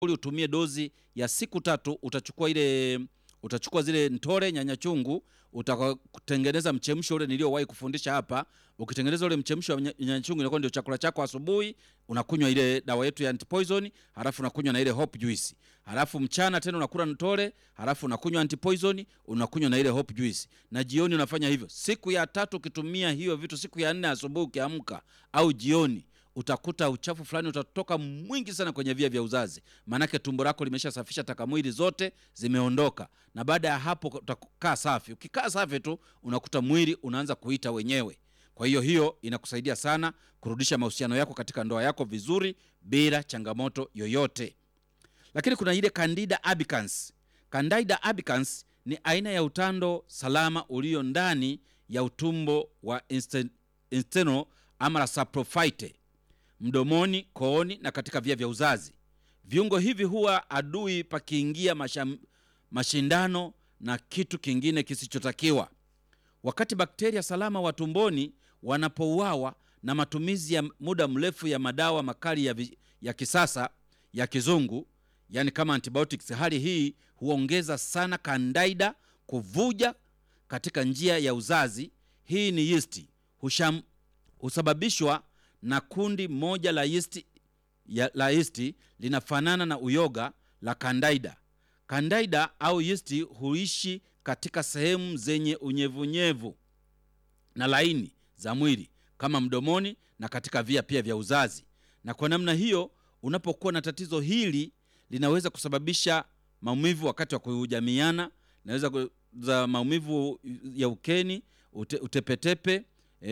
utumie dozi ya siku 3. Utachukua zile ntore, nyanya chungu, utatengeneza mchemsho ule niliowahi kufundisha hapa. Ukitengeneza ule mchemsho wa nyanya chungu, inakuwa ndio chakula chako asubuhi. Unakunywa ile dawa yetu ya antipoison, halafu unakunywa na ile hope juice. Halafu mchana tena unakula ntore, halafu unakunywa antipoison, unakunywa na ile hope juice. Na jioni unafanya hivyo. Siku ya 3 ukitumia hiyo vitu, siku ya 4 asubuhi ukiamka au jioni, utakuta uchafu fulani utatoka mwingi sana kwenye via vya uzazi. Manake tumbo lako limeshasafisha taka mwili zote, zimeondoka. Na baada ya hapo utakaa safi. Ukikaa safi tu, unakuta mwili unaanza kuita wenyewe. Kwa hiyo inakusaidia sana kurudisha mahusiano yako katika ndoa yako vizuri bila changamoto yoyote. Lakini kuna ile Candida albicans. Candida albicans ni aina ya utando salama ulio ndani ya utumbo wa intestinal ama saprophyte, mdomoni, kooni na katika via vya uzazi. Viungo hivi huwa adui pakiingia mashindano na kitu kingine kisichotakiwa. Wakati bakteria salama wa tumboni wanapouawa na matumizi ya muda mrefu ya madawa makali ya kisasa ya kizungu, yani kama antibiotics, hali hii huongeza sana Candida kuvuja katika njia ya uzazi. Hii ni yeast, husababishwa na kundi moja la yeast linafanana na uyoga la Candida. Candida au yeast huishi katika sehemu zenye unyevunyevu na laini za mwili kama mdomoni na katika via pia vya uzazi. Na kwa namna hiyo, unapokuwa na tatizo hili, linaweza kusababisha maumivu wakati wa kujamiana, inaweza za maumivu ya ukeni, utepetepe,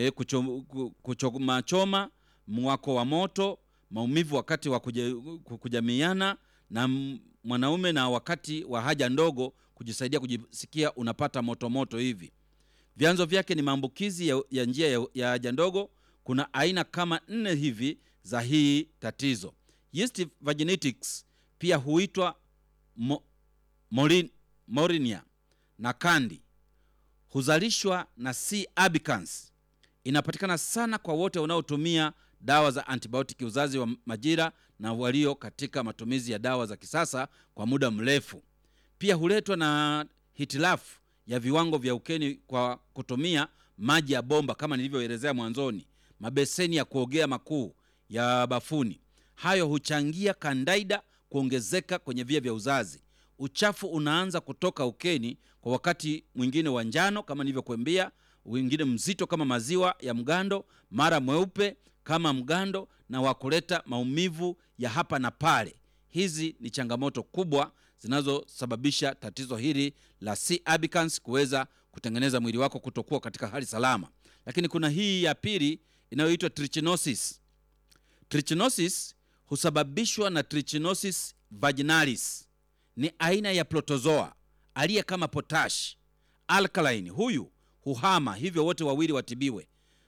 kuchoma, mwako wa moto, maumivu wakati wa kujamiana na mwanaume, na wakati wa haja ndogo kujisaidia kujisikia unapata moto hivi. Vyanzo vyake ni maambukizi ya njia ya haja ndogo. Kuna aina kama 4 hivi za hii tatizo. Yeast vaginitis pia huitwa Morinia na Candi. Huzalishwa na C. albicans. Inapatikana sana kwa wote wanaotumia dawa za antibiotic uzazi wa majira na walio katika matumizi ya dawa za kisasa kwa muda mrefu. Pia huletwa na hitilafu ya viwango vya ukeni kwa kutumia maji ya bomba kama nilivyoelezea mwanzoni, mabeseni ya kuogea makuu ya bafuni. Hayo huchangia Candida kuongezeka kwenye via vya uzazi. Uchafu unaanza kutoka ukeni kwa wakati mwingine wa njano kama nilivyokuambia, wengine mzito kama maziwa ya mgando, mara mweupe kama mgando, na wakuleta maumivu ya hapa na pale. Hizi ni changamoto kubwa zinazosababisha tatizo hili la C. albicans kuweza kutengeneza mwili wako kutokuwa katika hali salama. Lakini kuna hii ya pili inayoitwa trichinosis. Trichinosis husababishwa na Trichinosis vaginalis. Ni aina ya protozoa aliye kama potash alkaline. Huyu huhama, hivyo wote wawili watibiwe.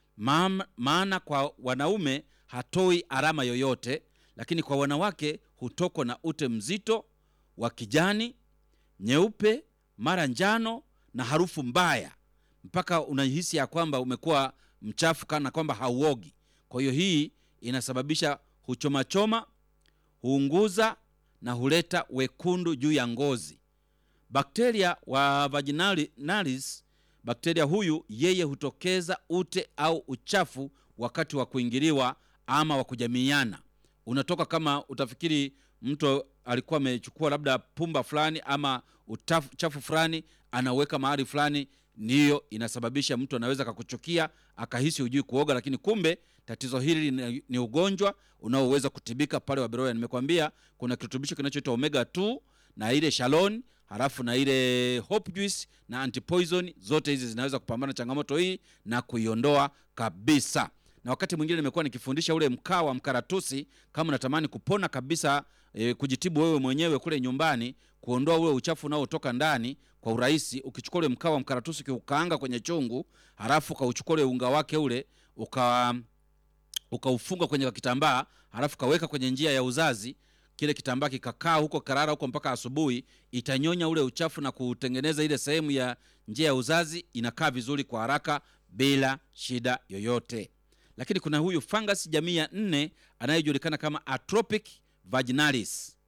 Maana kwa wanaume hatoi alama yoyote, lakini kwa wanawake hutokwa na ute mzito wa kijani, nyeupe, mara njano na harufu mbaya, mpaka unahisi ya kwamba umekuwa mchafu kana kwamba hauogi. Kwa hiyo hii inasababisha huchomachoma, huunguza na huleta wekundu juu ya ngozi. Bakteria wa vaginalis, bakteria huyu yeye hutokeza ute au uchafu wakati wa kuingiliwa ama wa kujamiana. Unatoka kama utafikiri mtu alikuwa amechukua labda pumba fulani ama uchafu fulani anaweka mahali fulani. Ndiyo inasababisha mtu anaweza kukuchukia akahisi hujui kuoga, lakini kumbe tatizo hili ni ugonjwa unaoweza kutibika pale Waberoya. Nimekwambia kuna kirutubisho kinachoitwa omega 2 na ile Shalon, halafu na ile hope juice na antipoison. Zote hizi zinaweza kupambana na changamoto hii na kuiondoa kabisa. Na wakati mwingine nimekuwa nikifundisha ule mkaa wa mkaratusi. Kama unatamani kupona kabisa, kujitibu wewe mwenyewe kule nyumbani, kuondoa ule uchafu unaotoka ndani kwa urahisi, ukichukua ule mkaa wa mkaratusi ukaanga kwenye chungu, halafu ukauchukua ule unga wake ule ukaufunga kwenye kitambaa, halafu kaweka kwenye njia ya uzazi, kile kitambaa kikakaa huko karara huko mpaka asubuhi, itanyonya ule uchafu na kutengeneza ile sehemu ya njia ya uzazi, inakaa vizuri kwa haraka bila shida yoyote. Lakini kuna huyu fungus jamii ya 4 anayejulikana kama Atropic vaginalis.